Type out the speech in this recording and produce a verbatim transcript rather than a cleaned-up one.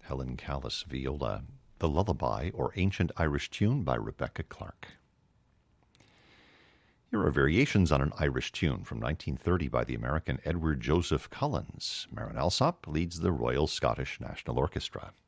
Helen Callis viola, The Lullaby, or Ancient Irish Tune by Rebecca Clark. Here are variations on an Irish tune from nineteen thirty by the American Edward Joseph Collins. Marin Alsop leads the Royal Scottish National Orchestra.